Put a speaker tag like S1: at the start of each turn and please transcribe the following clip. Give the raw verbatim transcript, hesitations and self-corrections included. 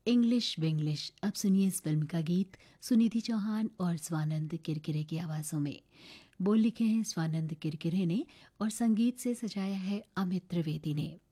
S1: English Vinglish. अब सुनिए इस फिल्म का गीत सुनिधि चौहान और स्वानंद किरकिरे की आवाज़ों में। बोल लिखे हैं स्वानंद किरकिरे ने और संगीत से सजाया है अमित त्रिवेदी ने।